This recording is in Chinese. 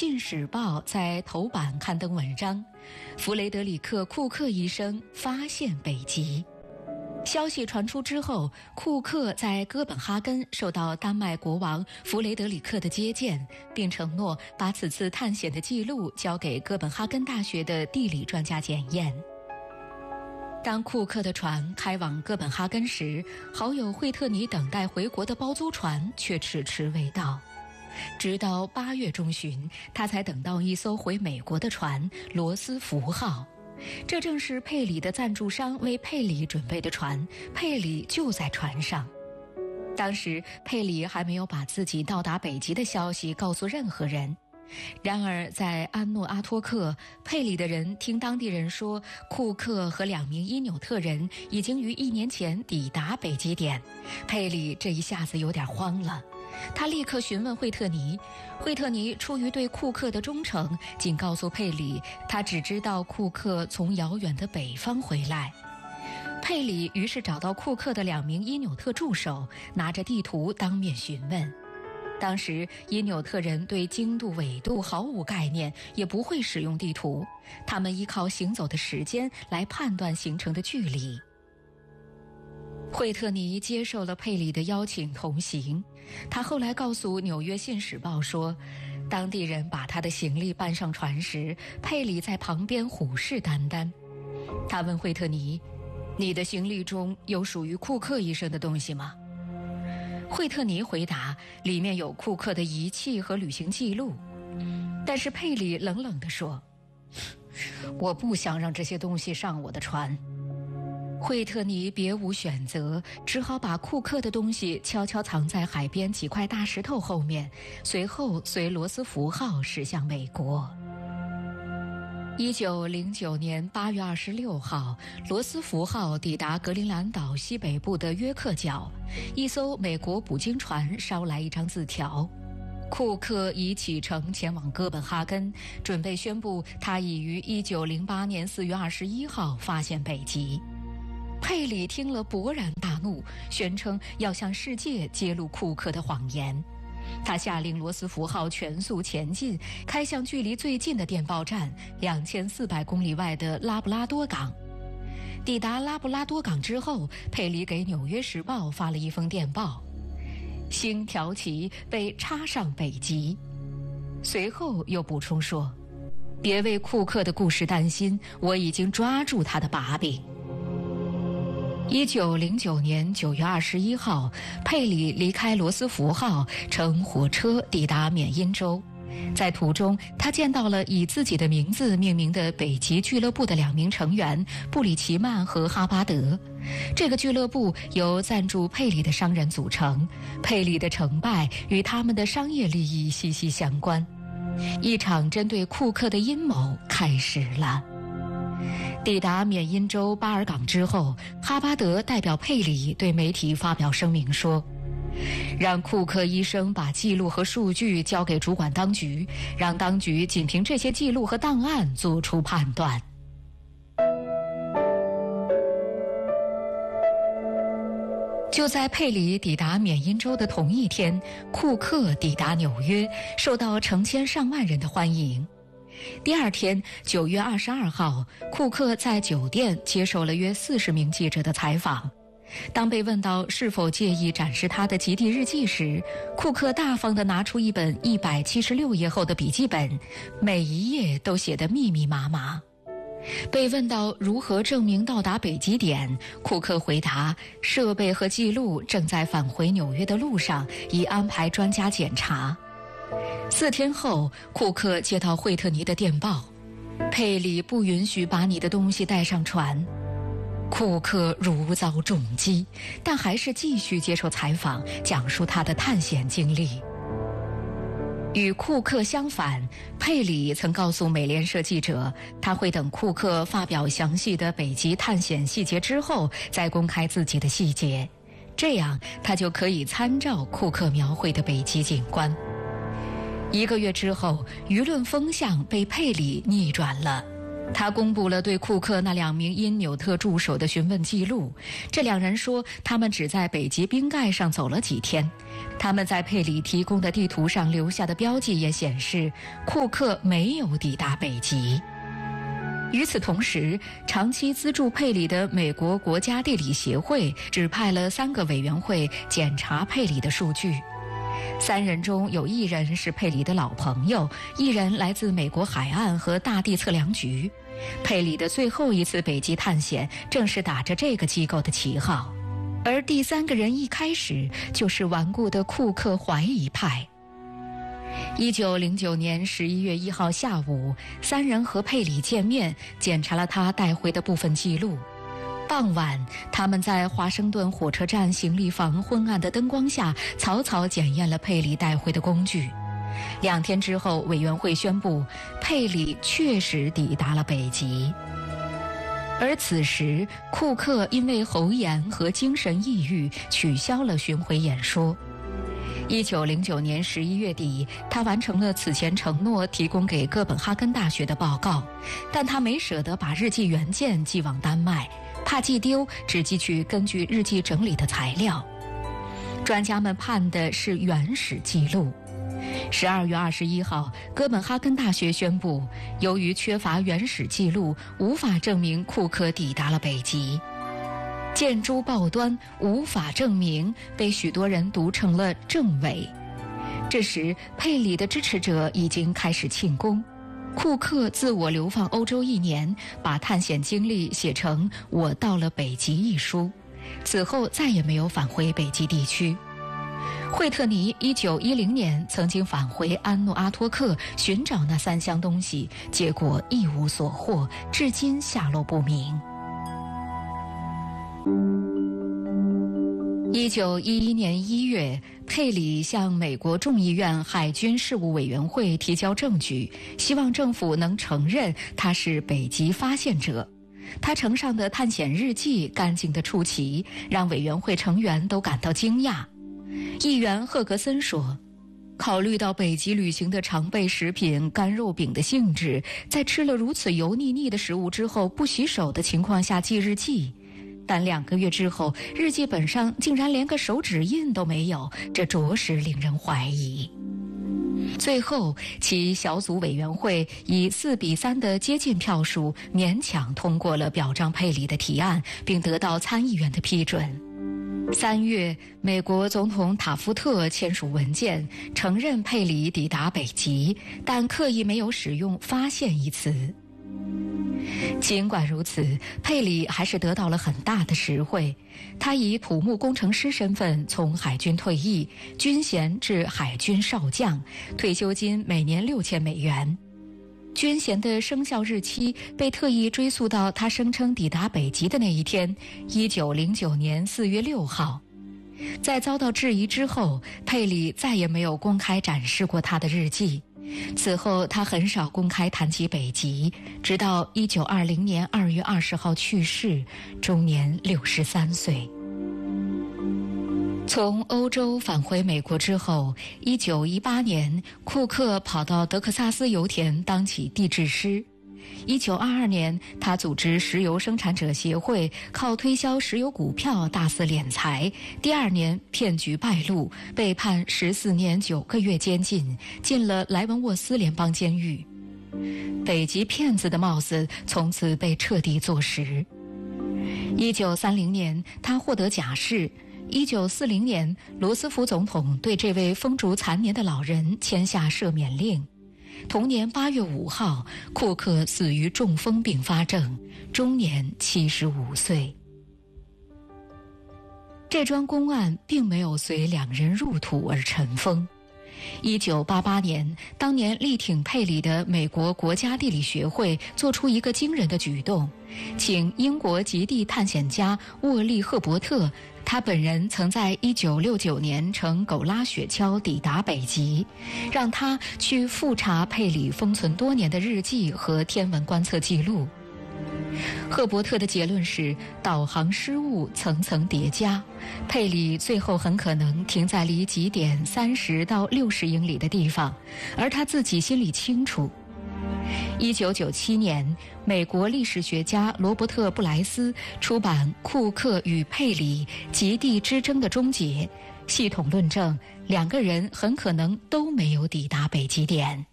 信使报》在头版刊登文章：弗雷德里克·库克医生发现北极。消息传出之后，库克在哥本哈根受到丹麦国王弗雷德里克的接见，并承诺把此次探险的记录交给哥本哈根大学的地理专家检验。当库克的船开往哥本哈根时，好友惠特尼等待回国的包租船却迟迟未到。直到8月中旬，他才等到一艘回美国的船罗斯福号。这正是佩里的赞助商为佩里准备的船，佩里就在船上。当时佩里还没有把自己到达北极的消息告诉任何人。然而在安诺阿托克，佩里的人听当地人说，库克和2名因纽特人已经于1年前抵达北极点。佩里这一下子有点慌了，他立刻询问惠特尼。惠特尼出于对库克的忠诚，仅告诉佩里他只知道库克从遥远的北方回来。佩里于是找到库克的2名因纽特助手，拿着地图当面询问。当时因纽特人对经度纬度毫无概念，也不会使用地图，他们依靠行走的时间来判断行程的距离。惠特尼接受了佩里的邀请同行。他后来告诉《纽约信使报》说，当地人把他的行李搬上船时，佩里在旁边虎视眈眈。他问惠特尼：“你的行李中有属于库克医生的东西吗？”惠特尼回答：“里面有库克的仪器和旅行记录。”但是佩里冷冷地说：“我不想让这些东西上我的船。”惠特尼别无选择，只好把库克的东西悄悄藏在海边几块大石头后面，随后随罗斯福号驶向美国。1909年8月26号，罗斯福号抵达格陵兰岛西北部的约克角，一艘美国捕鲸船捎来一张字条。库克已启程前往哥本哈根，准备宣布他已于1908年4月21号发现北极。佩里听了勃然大怒，宣称要向世界揭露库克的谎言。他下令罗斯福号全速前进，开向距离最近的电报站2400公里外的拉布拉多港。抵达拉布拉多港之后，佩里给《纽约时报》发了一封电报：星条旗被插上北极。随后又补充说：别为库克的故事担心，我已经抓住他的把柄。1909年9月21号，佩里离开罗斯福号，乘火车抵达缅因州。在途中，他见到了以自己的名字命名的北极俱乐部的2名成员布里奇曼和哈巴德。这个俱乐部由赞助佩里的商人组成，佩里的成败与他们的商业利益息息相关。一场针对库克的阴谋开始了。抵达缅因州巴尔港之后，哈巴德代表佩里对媒体发表声明说：让库克医生把记录和数据交给主管当局，让当局仅凭这些记录和档案做出判断。就在佩里抵达缅因州的同一天，库克抵达纽约，受到成千上万人的欢迎。第二天9月22号，库克在酒店接受了约40名记者的采访。当被问到是否介意展示他的极地日记时，库克大方地拿出一本176页厚的笔记本，每一页都写得密密麻麻。被问到如何证明到达北极点，库克回答：设备和记录正在返回纽约的路上，已安排专家检查。4天后，库克接到惠特尼的电报：佩里不允许把你的东西带上船。库克如遭重击，但还是继续接受采访，讲述他的探险经历。与库克相反，佩里曾告诉美联社记者，他会等库克发表详细的北极探险细节之后，再公开自己的细节，这样他就可以参照库克描绘的北极景观。1个月之后，舆论风向被佩里逆转了。 他公布了对库克那2名因纽特助手的询问记录。这2人说，他们只在北极冰盖上走了几天。他们在佩里提供的地图上留下的标记也显示，库克没有抵达北极。与此同时，长期资助佩里的美国国家地理协会指派了3个委员会检查佩里的数据。3人中有1人是佩里的老朋友，1人来自美国海岸和大地测量局。佩里的最后一次北极探险正是打着这个机构的旗号，而第3个人一开始就是顽固的库克怀疑派。1909年11月1号下午，3人和佩里见面，检查了他带回的部分记录。傍晚，他们在华盛顿火车站行李房昏暗的灯光下草草检验了佩里带回的工具。2天之后，委员会宣布佩里确实抵达了北极。而此时，库克因为喉炎和精神抑郁取消了巡回演说。1909年11月底，他完成了此前承诺提供给哥本哈根大学的报告，但他没舍得把日记原件寄往丹麦，怕寄丢，只寄去根据日记整理的材料。专家们盼的是原始记录。12月21号，哥本哈根大学宣布，由于缺乏原始记录，无法证明库克抵达了北极。见诸报端，无法证明被许多人读成了证伪。这时，佩里的支持者已经开始庆功。库克自我流放欧洲1年，把探险经历写成《我到了北极》一书，此后再也没有返回北极地区。惠特尼1910年曾经返回安诺阿托克寻找那3箱东西，结果一无所获，至今下落不明。1911年1月，佩里向美国众议院海军事务委员会提交证据，希望政府能承认他是北极发现者。他呈上的探险日记干净得出奇，让委员会成员都感到惊讶。议员赫格森说，考虑到北极旅行的常备食品干肉饼的性质，在吃了如此油腻的食物之后不洗手的情况下记日记，但2个月之后，日记本上竟然连个手指印都没有，这着实令人怀疑。最后，其小组委员会以4-3的接近票数勉强通过了表彰佩里的提案，并得到参议院的批准。3月，美国总统塔夫特签署文件，承认佩里抵达北极，但刻意没有使用“发现”一词。尽管如此，佩里还是得到了很大的实惠。他以土木工程师身份从海军退役，军衔至海军少将，退休金每年$6000。军衔的生效日期被特意追溯到他声称抵达北极的那一天，1909年4月6号。在遭到质疑之后，佩里再也没有公开展示过他的日记。此后，他很少公开谈及北极，直到1920年2月20号去世，终年63岁。从欧洲返回美国之后，1918年，库克跑到德克萨斯油田当起地质师。1922年，他组织石油生产者协会，靠推销石油股票大肆敛财。第2年，骗局败露，被判14年9个月监禁，进了莱文沃斯联邦监狱。北极骗子的帽子从此被彻底坐实。1930年，他获得假释。1940年，罗斯福总统对这位风烛残年的老人签下赦免令。同年8月5号，库克死于中风并发症，终年75岁。这桩公案并没有随2人入土而尘封。1988年，当年力挺佩里的美国国家地理学会做出一个惊人的举动，请英国极地探险家沃利·赫伯特，他本人曾在1969年乘狗拉雪橇抵达北极，让他去复查佩里封存多年的日记和天文观测记录。赫伯特的结论是，导航失误层层叠加，佩里最后很可能停在离极点30到60英里的地方，而他自己心里清楚。 1997年，美国历史学家罗伯特·布莱斯出版《库克与佩里：极地之争的终结》，系统论证两个人很可能都没有抵达北极点。